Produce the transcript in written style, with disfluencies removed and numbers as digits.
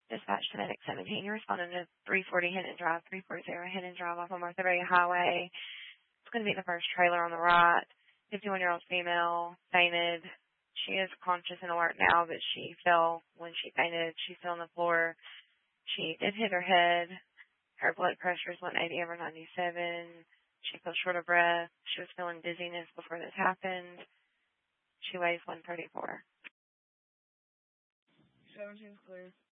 Dispatch to Medic 17. You're responding to 340 Hidden Drive, 340 Hidden Drive off of Martha Bay Highway. It's going to be the first trailer on the right. 51-year-old female, fainted. She is conscious and alert now, but she fell when she fainted. She's still on the floor. She did hit her head. Her blood pressure is 180/97. She feels short of breath. She was feeling dizziness before this happened. She weighs 134. 17's clear.